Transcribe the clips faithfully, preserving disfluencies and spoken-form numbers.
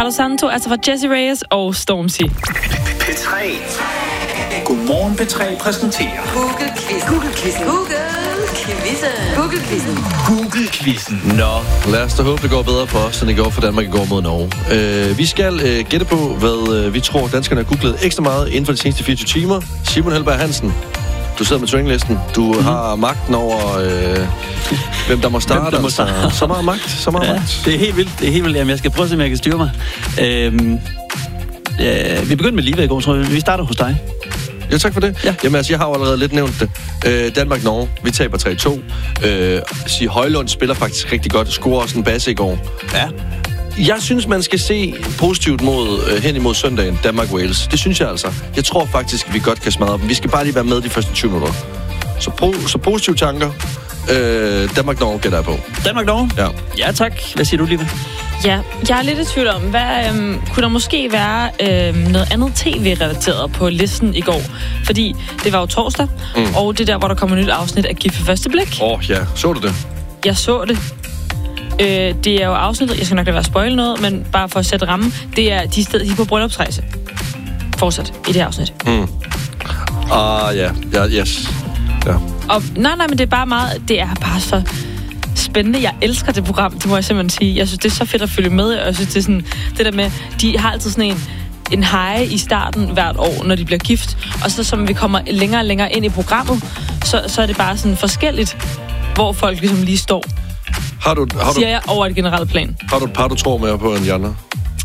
Palo Santo, altså fra Jessie Reyez og Stormzy. P tre. Godmorgen P tre præsenterer Google-quizzen. Google-quizzen. Google-quizzen. Google-quizzen. Google-quizzen. Nå, lad os da håbe, det går bedre for os, end det går for Danmark i går mod Norge. Uh, vi skal uh, gætte på, hvad uh, vi tror, danskerne har googlet ekstra meget inden for de seneste fireogtyve timer. Simon Helberg Hansen, du sidder med traininglisten. Du mm-hmm. har magten over, øh, hvem der må starte. Hvem der må starte. Altså. Så meget magt, så meget ja, magt. Det er helt vildt, det er helt vildt. Jamen, jeg skal prøve at se, om jeg kan styre mig. Øhm, øh, vi begyndte med Liva i går, tror jeg. Vi starter hos dig. Ja, tak for det. Ja. Jamen altså, jeg har jo allerede lidt nævnt det. Øh, Danmark-Norge, vi taber tre to. Øh, Sig Højlund spiller faktisk rigtig godt. Scorer også en basse i går. Ja. Jeg synes, man skal se positivt mod, øh, hen imod søndagen, Danmark-Wales. Det synes jeg altså. Jeg tror faktisk, vi godt kan smadre dem. Vi skal bare lige være med de første tyve minutter. Så, pro- så positive tanker. Øh, Danmark-Norge gætter jeg på. Danmark-Norge? Ja. Ja, tak. Hvad siger du, Liva? Ja, jeg er lidt i tvivl om, hvad, øhm, kunne der måske være øhm, noget andet tv-relateret på listen i går? Fordi det var jo torsdag, mm. og det der, hvor der kommer et nyt afsnit af Gift ved første blik. Åh, oh, ja. Så du det? Jeg så det. Øh, det er jo afsnittet, jeg skal nok lade være at spoile noget, men bare for at sætte rammen, det er de steder, de er på bryllupsrejse. Fortsat i det her afsnit. Mm. Ah, ja. Ja, yes. Ja. Og, nej, nej, men det er bare meget, det er bare så spændende. Jeg elsker det program, det må jeg simpelthen sige. Jeg synes, det er så fedt at følge med, og jeg synes, det er sådan, det der med, de har altid sådan en, en high i starten hvert år, når de bliver gift, og så som vi kommer længere og længere ind i programmet, så, så er det bare sådan forskelligt, hvor folk ligesom lige står. Har du, har siger du, jeg over et generelt plan. Har du et par, du tror mere på end de andre?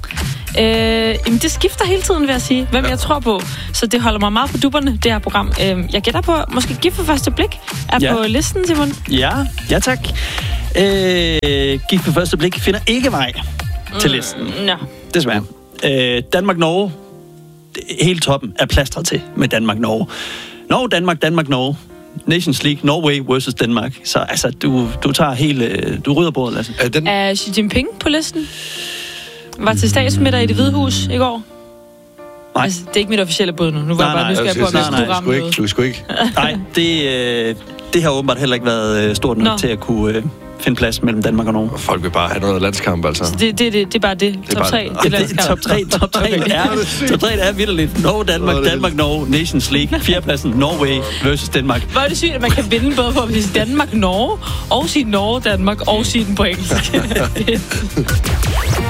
Øh, jamen det skifter hele tiden, vil jeg sige, hvem ja. jeg tror på. Så det holder mig meget på dupperne, det her program. Øh, jeg gætter på, måske Gift ved første blik er ja. på listen, Simon. Ja, ja tak. Øh, Gift ved første blik finder ikke vej mm, til listen. Ja. Desværre. Øh, Danmark-Norge, helt toppen er plastret til med Danmark-Norge. Norge, Danmark, Danmark-Norge. Nations League, Norway versus Danmark. Så altså, du, du tager hele... Du rydder bordet, Lasse. Er, den... er Xi Jinping på listen? Var til statsmiddag i Det Hvide Hus i går? Nej. Altså, det er ikke mit officielle bud nu. Nu var nej, jeg bare nysgerrig på, om jeg skulle ramme noget. Du skulle ikke. Nej, det, øh, det har åbenbart heller ikke været stort nok Nå. til at kunne... Øh, finde plads mellem Danmark og Norge. Folk vil bare have noget landskamp, altså. Så det, det, det, det er bare det. Top tre. Det, det, det top tre, top tre okay. er, top tre er vitterligt. Norge, Danmark, Danmark, Norge, Nations League. Fjerdepladsen, Norway versus Danmark. Hvor er det sygt, at man kan vinde både for at sige Danmark, Norge, og sige Norge, Danmark, og sige den på engelsk.